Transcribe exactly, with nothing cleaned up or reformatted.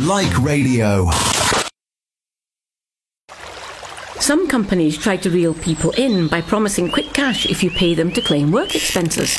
Like Radio. Some companies try to reel people in by promising quick cash if you pay them to claim work expenses.